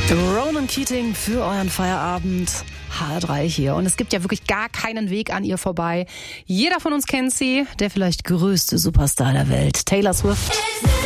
Ronan Keating für euren Feierabend. HR3 hier. Und es gibt ja wirklich gar keinen Weg an ihr vorbei. Jeder von uns kennt sie. Der vielleicht größte Superstar der Welt. Taylor Swift.